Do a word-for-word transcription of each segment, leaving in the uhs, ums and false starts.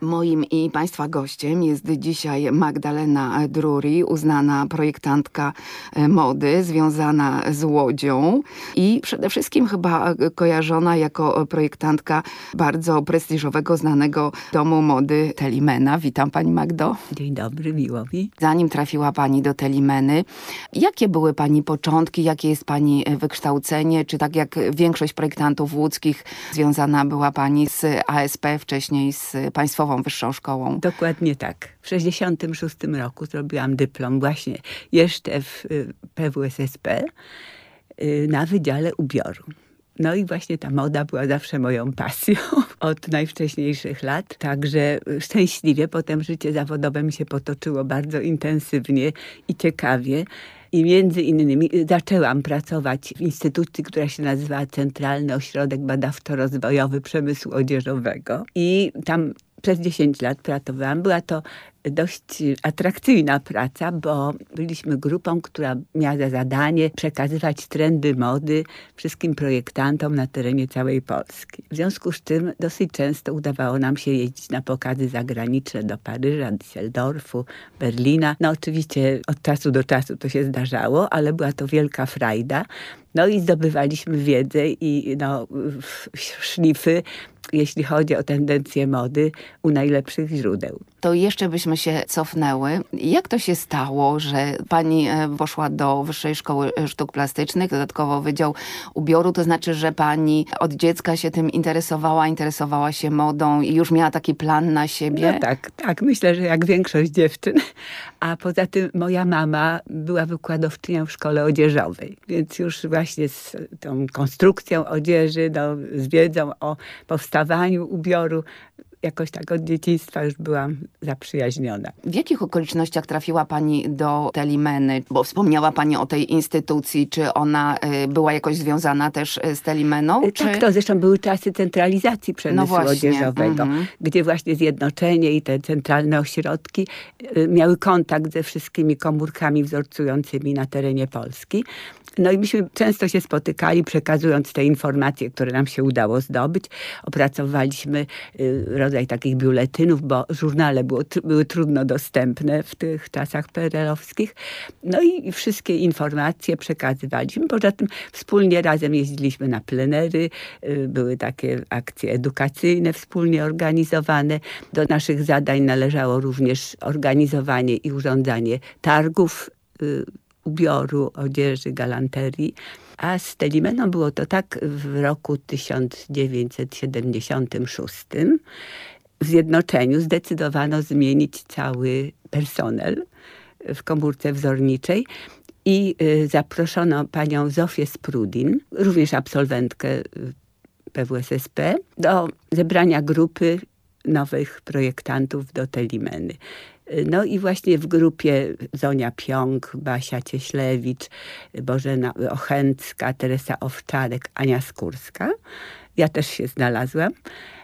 Moim i Państwa gościem jest dzisiaj Magdalena Drury, uznana projektantka mody, związana z Łodzią i przede wszystkim chyba kojarzona jako projektantka bardzo prestiżowego, znanego domu mody Telimena. Witam Pani Magdo. Dzień dobry, miło mi. Zanim trafiła Pani do Telimeny, jakie były Pani początki, jakie jest Pani wykształcenie? Czy tak jak większość projektantów łódzkich związana była Pani z A S P, wcześniej z Państwową Wyższą Szkołą? Dokładnie tak. W sześćdziesiątym szóstym roku zrobiłam dyplom właśnie jeszcze w P W S S P na Wydziale Ubioru. No i właśnie ta moda była zawsze moją pasją od najwcześniejszych lat. Także szczęśliwie potem życie zawodowe mi się potoczyło bardzo intensywnie i ciekawie. I między innymi zaczęłam pracować w instytucji, która się nazywała Centralny Ośrodek Badawczo-Rozwojowy Przemysłu Odzieżowego. I tam przez dziesięć lat pracowałam. Była to dość atrakcyjna praca, bo byliśmy grupą, która miała za zadanie przekazywać trendy mody wszystkim projektantom na terenie całej Polski. W związku z czym dosyć często udawało nam się jeździć na pokazy zagraniczne do Paryża, Düsseldorfu, Berlina. No oczywiście od czasu do czasu to się zdarzało, ale była to wielka frajda. No i zdobywaliśmy wiedzę i no, szlify, jeśli chodzi o tendencje mody, u najlepszych źródeł. To jeszcze byśmy się cofnęły. Jak to się stało, że Pani poszła do Wyższej Szkoły Sztuk Plastycznych, dodatkowo Wydział Ubioru, to znaczy, że Pani od dziecka się tym interesowała, interesowała się modą i już miała taki plan na siebie? No tak, tak. Myślę, że jak większość dziewczyn. A poza tym moja mama była wykładowczynią w szkole odzieżowej, więc już właśnie z tą konstrukcją odzieży, no, z wiedzą o powstawaniu ubioru, jakoś tak od dzieciństwa już byłam zaprzyjaźniona. W jakich okolicznościach trafiła Pani do Telimeny? Bo wspomniała Pani o tej instytucji. Czy ona y, była jakoś związana też z Telimeną? Czy... Tak, to zresztą były czasy centralizacji przemysłu no odzieżowego, mm-hmm. gdzie właśnie zjednoczenie i te centralne ośrodki y, miały kontakt ze wszystkimi komórkami wzorcującymi na terenie Polski. No i myśmy często się spotykali, przekazując te informacje, które nam się udało zdobyć. Opracowaliśmy y, rodzaj takich biuletynów, bo żurnale było, tr- były trudno dostępne w tych czasach P R L-owskich. No i wszystkie informacje przekazywaliśmy. Poza tym wspólnie razem jeździliśmy na plenery. Y, były takie akcje edukacyjne wspólnie organizowane. Do naszych zadań należało również organizowanie i urządzanie targów y, ubioru, odzieży, galanterii. A z Telimeną było to tak w roku tysiąc dziewięćset siedemdziesiątym szóstym. W zjednoczeniu zdecydowano zmienić cały personel w komórce wzorniczej i zaproszono panią Zofię Sprudin, również absolwentkę P W S S P, do zebrania grupy nowych projektantów do Telimeny. No i właśnie w grupie Zonia Pionk, Basia Cieślewicz, Bożena Ochęcka, Teresa Owczarek, Ania Skórska. Ja też się znalazłam.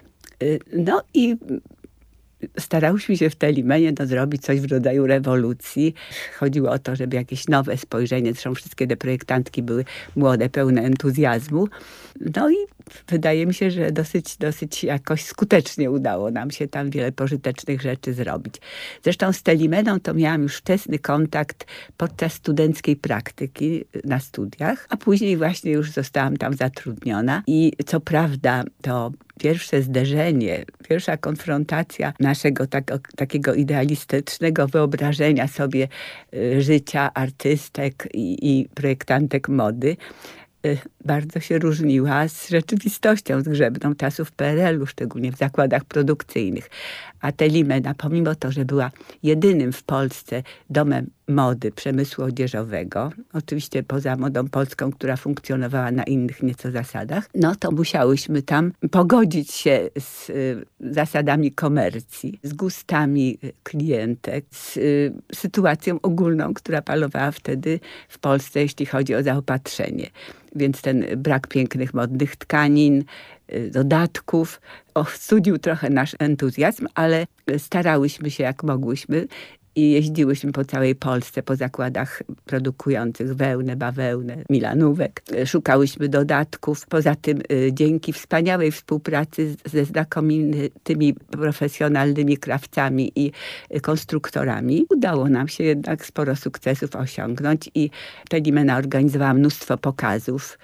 No i starałyśmy się w Telimenie no, zrobić coś w rodzaju rewolucji. Chodziło o to, żeby jakieś nowe spojrzenie, zresztą wszystkie te projektantki były młode, pełne entuzjazmu. No i wydaje mi się, że dosyć, dosyć jakoś skutecznie udało nam się tam wiele pożytecznych rzeczy zrobić. Zresztą z Telimeną to miałam już wczesny kontakt podczas studenckiej praktyki na studiach, a później właśnie już zostałam tam zatrudniona. I co prawda to pierwsze zderzenie, pierwsza konfrontacja naszego tak, takiego idealistycznego wyobrażenia sobie y, życia artystek i, i projektantek mody y, bardzo się różniła z rzeczywistością zgrzebną czasów P R L u, szczególnie w zakładach produkcyjnych. A Telimena, pomimo to, że była jedynym w Polsce domem mody, przemysłu odzieżowego, oczywiście poza modą polską, która funkcjonowała na innych nieco zasadach, no to musiałyśmy tam pogodzić się z y, zasadami komercji, z gustami klientek, z y, sytuacją ogólną, która panowała wtedy w Polsce, jeśli chodzi o zaopatrzenie. Więc ten brak pięknych, modnych tkanin, dodatków ostudził trochę nasz entuzjazm, ale starałyśmy się jak mogłyśmy i jeździłyśmy po całej Polsce, po zakładach produkujących wełnę, bawełnę, milanówek. Szukałyśmy dodatków. Poza tym dzięki wspaniałej współpracy ze znakomitymi profesjonalnymi krawcami i konstruktorami udało nam się jednak sporo sukcesów osiągnąć i Telimena organizowała mnóstwo pokazów.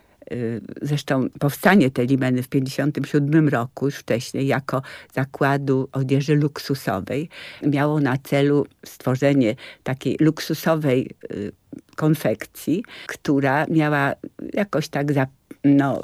Zresztą powstanie Telimeny w pięćdziesiątym siódmym roku, już wcześniej, jako zakładu odzieży luksusowej, miało na celu stworzenie takiej luksusowej konfekcji, która miała jakoś tak za, no,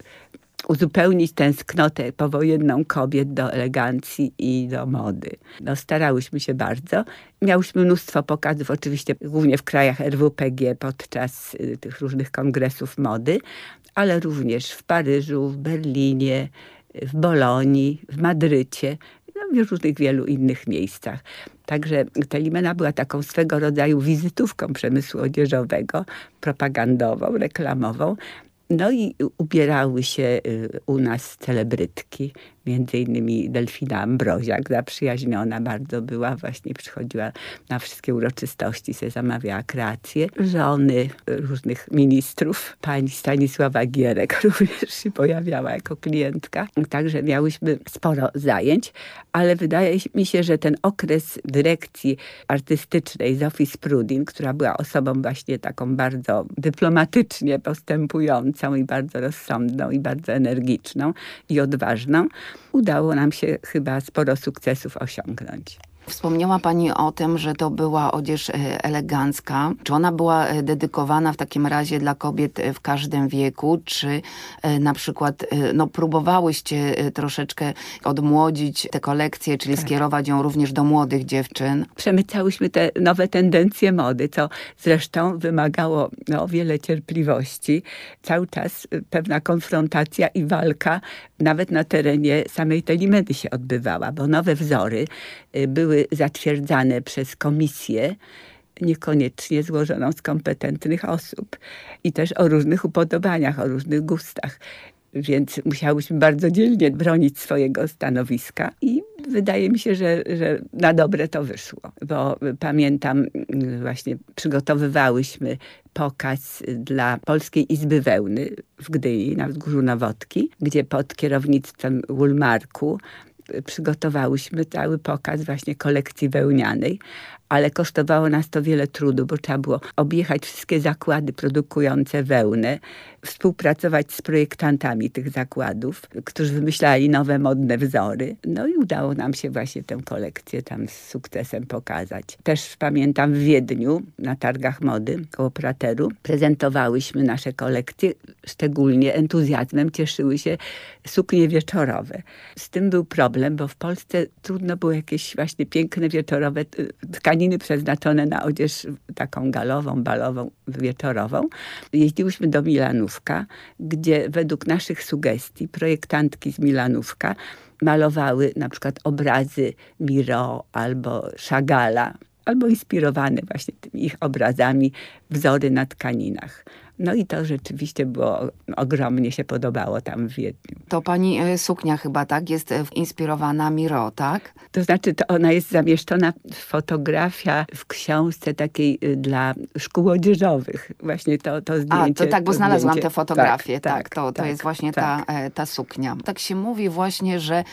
uzupełnić tęsknotę powojenną kobiet do elegancji i do mody. No, starałyśmy się bardzo. Miałyśmy mnóstwo pokazów, oczywiście głównie w krajach er w pe gie podczas y, tych różnych kongresów mody, ale również w Paryżu, w Berlinie, w Bolonii, w Madrycie, no, w różnych wielu innych miejscach. Także Telimena była taką swego rodzaju wizytówką przemysłu odzieżowego, propagandową, reklamową. No i ubierały się u nas celebrytki, między innymi Delfina Ambroziak, zaprzyjaźniona bardzo była, właśnie przychodziła na wszystkie uroczystości, sobie zamawiała kreacje. Żony różnych ministrów, pani Stanisława Gierek również się pojawiała jako klientka. Także miałyśmy sporo zajęć, ale wydaje mi się, że ten okres dyrekcji artystycznej Zofii Sprudin, która była osobą właśnie taką bardzo dyplomatycznie postępującą i bardzo rozsądną i bardzo energiczną i odważną, udało nam się chyba sporo sukcesów osiągnąć. Wspomniała pani o tym, że to była odzież elegancka. Czy ona była dedykowana w takim razie dla kobiet w każdym wieku? Czy na przykład no, próbowałyście troszeczkę odmłodzić tę kolekcję, czyli tak. skierować ją również do młodych dziewczyn? Przemycałyśmy te nowe tendencje mody, co zresztą wymagało no, wiele cierpliwości. Cały czas pewna konfrontacja i walka nawet na terenie samej Telimeny się odbywała, bo nowe wzory były zatwierdzane przez komisję, niekoniecznie złożoną z kompetentnych osób i też o różnych upodobaniach, o różnych gustach. Więc musiałyśmy bardzo dzielnie bronić swojego stanowiska i wydaje mi się, że, że na dobre to wyszło. Bo pamiętam, właśnie przygotowywałyśmy pokaz dla Polskiej Izby Wełny w Gdyni, na Wzgórzu Nowotki, gdzie pod kierownictwem Woolmarku przygotowałyśmy cały pokaz właśnie kolekcji wełnianej, ale kosztowało nas to wiele trudu, bo trzeba było objechać wszystkie zakłady produkujące wełnę, współpracować z projektantami tych zakładów, którzy wymyślali nowe, modne wzory. No i udało nam się właśnie tę kolekcję tam z sukcesem pokazać. Też pamiętam w Wiedniu, na targach mody koło Prateru, prezentowałyśmy nasze kolekcje. Szczególnie entuzjazmem cieszyły się suknie wieczorowe. Z tym był problem, bo w Polsce trudno było jakieś właśnie piękne wieczorowe tkaniny przeznaczone na odzież taką galową, balową, wieczorową. Jeździłyśmy do Milanówka, gdzie według naszych sugestii projektantki z Milanówka malowały na przykład obrazy Miro albo Chagalla, albo inspirowane właśnie tymi ich obrazami wzory na tkaninach. No i to rzeczywiście było, ogromnie się podobało tam w Wiedniu. To pani suknia chyba, tak? Jest inspirowana Miro, tak? To znaczy, to ona jest zamieszczona, fotografia w książce takiej dla szkół odzieżowych. Właśnie to, to zdjęcie. A, to tak, bo to znalazłam zdjęcie. tę fotografię. Tak, tak, tak, to, to tak, jest właśnie tak. ta, ta suknia. Tak się mówi właśnie, że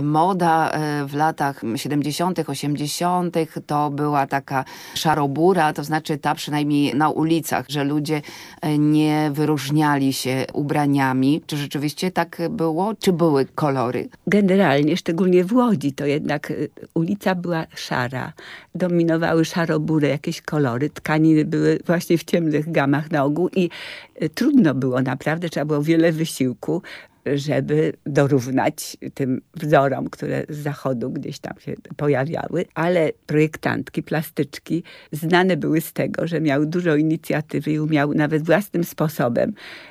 moda w latach siedemdziesiątych, osiemdziesiątych to była taka szarobura, to znaczy ta przynajmniej na ulicach, że ludzie nie wyróżniali się ubraniami. Czy rzeczywiście tak było? Czy były kolory? Generalnie, szczególnie w Łodzi, to jednak ulica była szara. Dominowały szarobury, jakieś kolory. Tkaniny były właśnie w ciemnych gamach na ogół i trudno było naprawdę, trzeba było wiele wysiłku, żeby dorównać tym wzorom, które z zachodu gdzieś tam się pojawiały. Ale projektantki, plastyczki znane były z tego, że miały dużo inicjatywy i umiały nawet własnym sposobem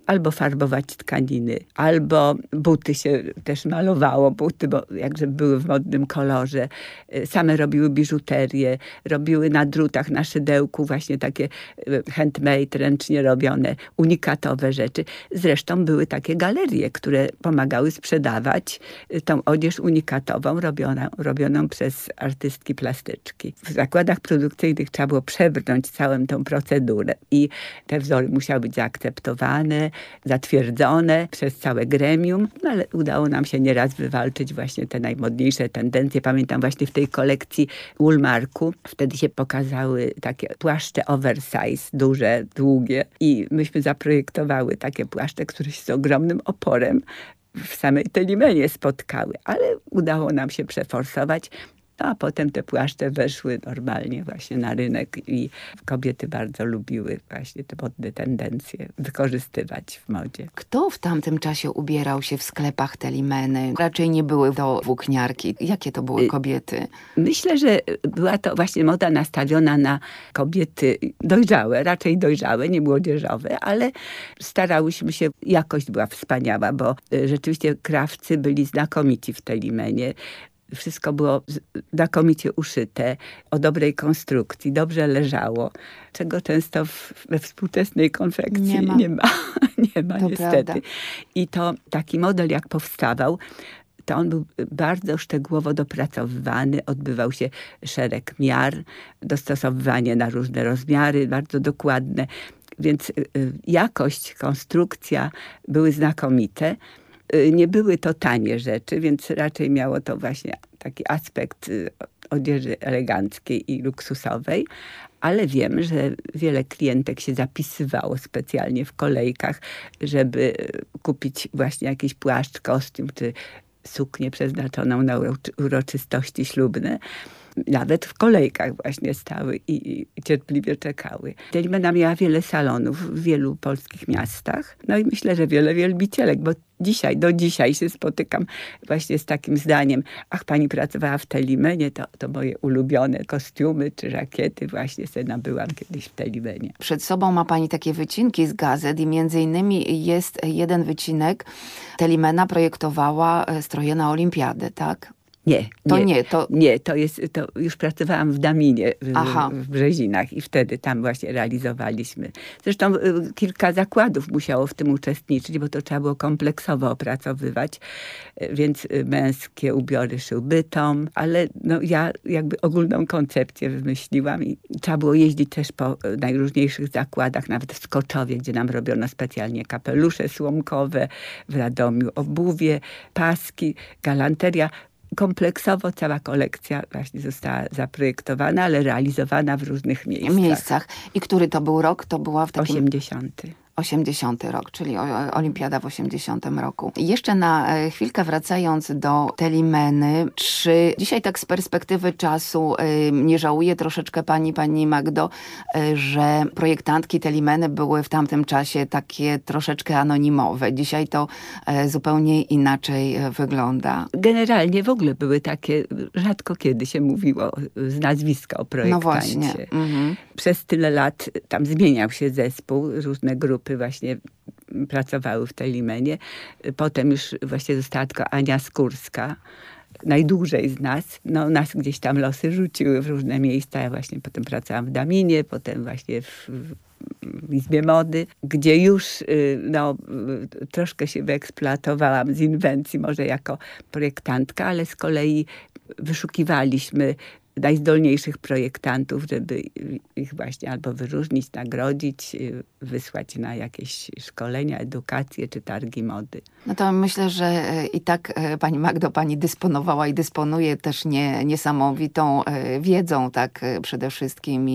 albo farbować tkaniny, albo buty się też malowało, buty, bo jakże były w modnym kolorze. Same robiły biżuterię, robiły na drutach, na szydełku właśnie takie handmade, ręcznie robione, unikatowe rzeczy. Zresztą były takie galerie, które pomagały sprzedawać tą odzież unikatową, robioną, robioną przez artystki plastyczki. W zakładach produkcyjnych trzeba było przebrnąć całą tą procedurę i te wzory musiały być zaakceptowane, zatwierdzone przez całe gremium, no ale udało nam się nieraz wywalczyć właśnie te najmodniejsze tendencje. Pamiętam właśnie w tej kolekcji Woolmarku, wtedy się pokazały takie płaszcze oversize, duże, długie i myśmy zaprojektowały takie płaszcze, które się z ogromnym oporem w samej Telimenie spotkały, ale udało nam się przeforsować. No a potem te płaszcze weszły normalnie właśnie na rynek i kobiety bardzo lubiły właśnie te modne tendencje wykorzystywać w modzie. Kto w tamtym czasie ubierał się w sklepach Telimeny? Raczej nie były to włókniarki. Jakie to były kobiety? Myślę, że była to właśnie moda nastawiona na kobiety dojrzałe, raczej dojrzałe, nie młodzieżowe, ale starałyśmy się, jakość była wspaniała, bo rzeczywiście krawcy byli znakomici w Telimenie. Wszystko było znakomicie uszyte, o dobrej konstrukcji, dobrze leżało, czego często w, we współczesnej konfekcji nie ma, nie ma, nie ma niestety. Prawda. I to taki model jak powstawał, to on był bardzo szczegółowo dopracowywany, odbywał się szereg miar, dostosowywanie na różne rozmiary, bardzo dokładne, więc jakość, konstrukcja były znakomite. Nie były to tanie rzeczy, więc raczej miało to właśnie taki aspekt odzieży eleganckiej i luksusowej, ale wiem, że wiele klientek się zapisywało specjalnie w kolejkach, żeby kupić właśnie jakiś płaszcz, kostium czy suknię przeznaczoną na uroczystości ślubne. Nawet w kolejkach właśnie stały i, i cierpliwie czekały. Telimena miała wiele salonów w wielu polskich miastach. No i myślę, że wiele wielbicielek, bo dzisiaj, do dzisiaj się spotykam właśnie z takim zdaniem: ach, pani pracowała w Telimenie, to, to moje ulubione kostiumy czy żakiety właśnie sobie nabyłam kiedyś w Telimenie. Przed sobą ma pani takie wycinki z gazet i między innymi jest jeden wycinek. Telimena projektowała stroje na olimpiadę, tak? Nie, to nie, nie, to... nie, to jest, to już pracowałam w Daminie, w, w Brzezinach i wtedy tam właśnie realizowaliśmy. Zresztą kilka zakładów musiało w tym uczestniczyć, bo to trzeba było kompleksowo opracowywać, więc męskie ubiory szył Bytom, ale no ja jakby ogólną koncepcję wymyśliłam i trzeba było jeździć też po najróżniejszych zakładach, nawet w Skoczowie, gdzie nam robiono specjalnie kapelusze słomkowe, w Radomiu obuwie, paski, galanteria. Kompleksowo cała kolekcja właśnie została zaprojektowana, ale realizowana w różnych miejscach. miejscach. I który to był rok? To była w takim... osiemdziesiąty. osiemdziesiąty rok, czyli olimpiada w osiemdziesiątym roku. I jeszcze na chwilkę wracając do Telimeny, czy dzisiaj tak z perspektywy czasu nie żałuje troszeczkę pani, pani Magdo, że projektantki Telimeny były w tamtym czasie takie troszeczkę anonimowe? Dzisiaj to zupełnie inaczej wygląda. Generalnie w ogóle były takie, rzadko kiedy się mówiło z nazwiska o projektancie. No właśnie. Mhm. Przez tyle lat tam zmieniał się zespół, różne grupy właśnie pracowały w Telimenie. Potem już właśnie została tylko Ania Skórska, najdłużej z nas. No, nas gdzieś tam losy rzuciły w różne miejsca. Ja właśnie potem pracowałam w Daminie, potem właśnie w, w Izbie Mody, gdzie już no, troszkę się wyeksploatowałam z inwencji, może jako projektantka, ale z kolei wyszukiwaliśmy najzdolniejszych projektantów, żeby ich właśnie albo wyróżnić, nagrodzić, wysłać na jakieś szkolenia, edukacje czy targi mody. No to myślę, że i tak pani Magdo, pani dysponowała i dysponuje też nie, niesamowitą wiedzą, tak przede wszystkim